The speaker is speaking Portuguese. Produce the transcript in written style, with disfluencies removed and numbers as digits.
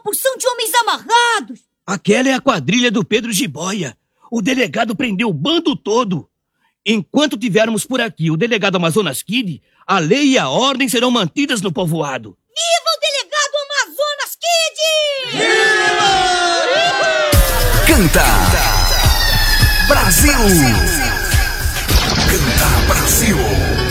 porção de homens amarrados. Aquela é a quadrilha do Pedro Jiboia. O delegado prendeu o bando todo. Enquanto tivermos por aqui o delegado Amazonas Kid, a lei e a ordem serão mantidas no povoado. Viva o delegado Amazonas Kid! Viva! Canta! Brasil! Canta, Brasil!